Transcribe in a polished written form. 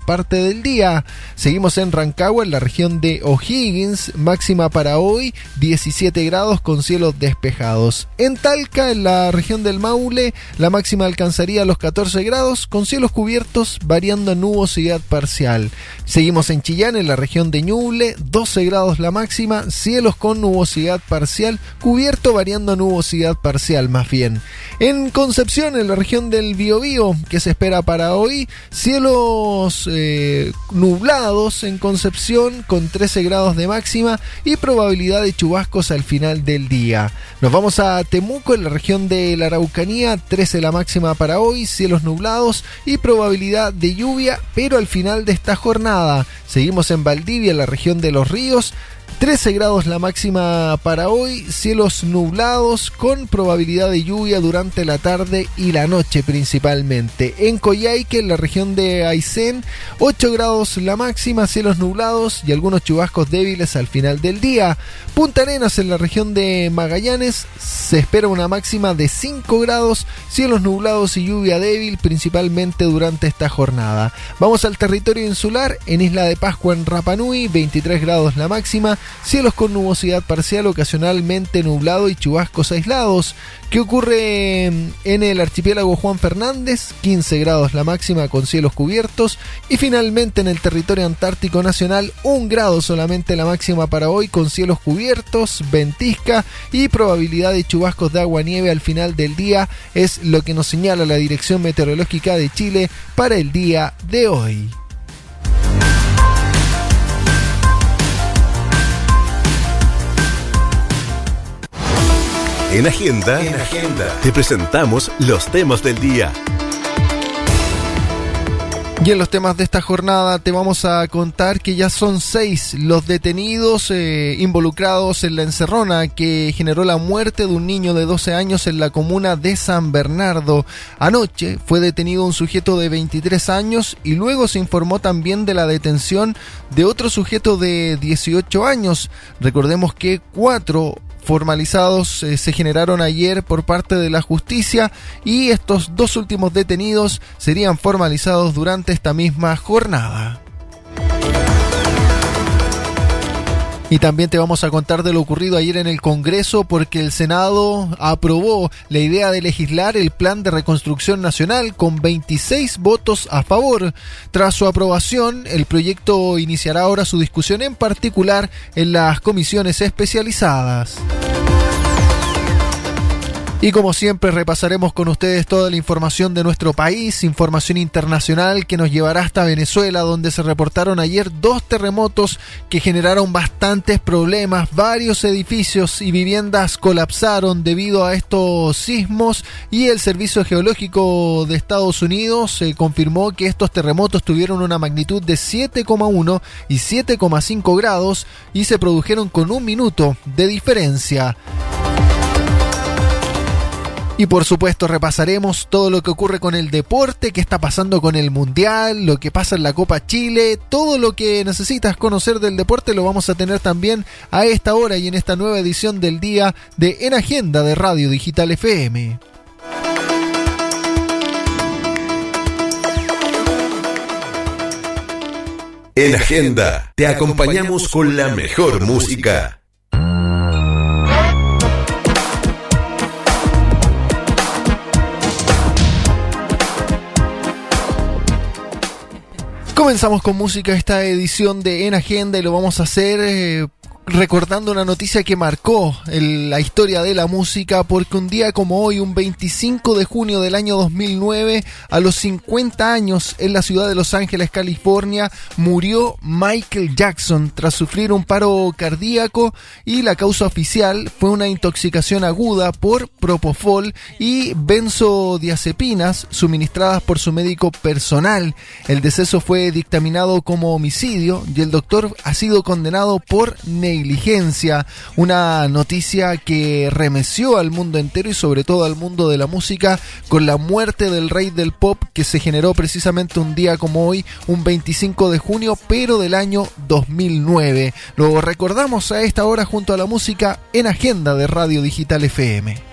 parte del día. Seguimos en Rancagua, en la región de O'Higgins, máxima para hoy 17 grados con cielos despejados. En Talca, en la región del Maule, la máxima alcanzaría los 14 grados con cielos cubiertos variando en nubosidad parcial. Seguimos en Chillán, en la región de Ñuble, 12 grados la máxima, cielos con nubosidad parcial, cubierto variando en nubosidad parcial más bien. En Concepción, en la región del Biobío, que se espera para hoy, cielos nublados en Concepción con 13 grados de máxima y probabilidad de chubascos al final del día. Nos vamos a Temuco, en la región de la Araucanía, 13 la máxima para hoy, cielos nublados y probabilidad de lluvia, pero al final de esta jornada. Seguimos en Valdivia, en la región de Los Ríos, 13 grados la máxima para hoy, cielos nublados con probabilidad de lluvia durante la tarde y la noche principalmente. En Coyhaique, en la región de Aysén, 8 grados la máxima, cielos nublados y algunos chubascos débiles al final del día. Punta Arenas, en la región de Magallanes, se espera una máxima de 5 grados, cielos nublados y lluvia débil principalmente durante esta jornada. Vamos al territorio insular, en Isla de Pascua, en Rapa Nui, 23 grados la máxima, cielos con nubosidad parcial, ocasionalmente nublado y chubascos aislados. ¿Qué ocurre en el archipiélago Juan Fernández? 15 grados la máxima con cielos cubiertos. Y finalmente en el territorio antártico nacional, 1 grado solamente la máxima para hoy con cielos cubiertos, ventisca y probabilidad de chubascos de agua-nieve al final del día. Es lo que nos señala la Dirección Meteorológica de Chile para el día de hoy. En Agenda, te presentamos los temas del día. Y en los temas de esta jornada te vamos a contar que ya son 6 los detenidos involucrados en la encerrona que generó la muerte de un niño de 12 años en la comuna de San Bernardo. Anoche fue detenido un sujeto de 23 años y luego se informó también de la detención de otro sujeto de 18 años. Recordemos que 4 formalizados se generaron ayer por parte de la justicia y estos 2 últimos detenidos serían formalizados durante esta misma jornada. Y también te vamos a contar de lo ocurrido ayer en el Congreso porque el Senado aprobó la idea de legislar el Plan de Reconstrucción Nacional con 26 votos a favor. Tras su aprobación, el proyecto iniciará ahora su discusión en particular en las comisiones especializadas. Y como siempre repasaremos con ustedes toda la información de nuestro país, información internacional que nos llevará hasta Venezuela, donde se reportaron ayer 2 terremotos que generaron bastantes problemas. Varios edificios y viviendas colapsaron debido a estos sismos y el Servicio Geológico de Estados Unidos confirmó que estos terremotos tuvieron una magnitud de 7,1 y 7,5 grados y se produjeron con 1 minuto de diferencia. Y por supuesto repasaremos todo lo que ocurre con el deporte, qué está pasando con el Mundial, lo que pasa en la Copa Chile, todo lo que necesitas conocer del deporte lo vamos a tener también a esta hora y en esta nueva edición del día de En Agenda de Radio Digital FM. En Agenda te acompañamos con la mejor música. Comenzamos con música esta edición de En Agenda y lo vamos a hacer recordando una noticia que marcó la historia de la música, porque un día como hoy, un 25 de junio del año 2009, a los 50 años, en la ciudad de Los Ángeles, California, murió Michael Jackson tras sufrir un paro cardíaco y la causa oficial fue una intoxicación aguda por propofol y benzodiazepinas suministradas por su médico personal. El deceso fue dictaminado como homicidio y el doctor ha sido condenado por negligencia. Una noticia que remeció al mundo entero y sobre todo al mundo de la música con la muerte del rey del pop que se generó precisamente un día como hoy, un 25 de junio, pero del año 2009. Lo recordamos a esta hora junto a la música en Agenda de Radio Digital FM.